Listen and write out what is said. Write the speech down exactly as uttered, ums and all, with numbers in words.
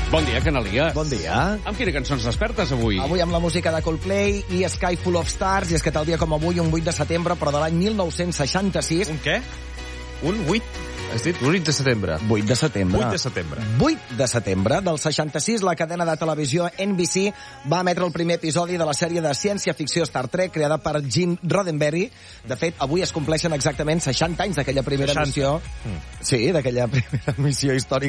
Bon dia, Canalia. Bon dia. Amb quina cançó ens despertes avui? Avui amb la música de Coldplay i Sky Full of Stars, i és que tal dia com avui, un vuit de setembre, però de l'any mil nou-cents seixanta-sis... Un què? Un vuit? Has dit vuit de setembre. vuit de setembre. vuit de setembre. vuit de setembre del seixanta-sis, la cadena de televisió N B C va emetre el primer episodi de la sèrie de ciència-ficció Star Trek, creada per Gene Roddenberry. De fet, avui es compleixen exactament seixanta anys d'aquella primera seixanta. missió. Mm. Sí, d'aquella primera missió històrica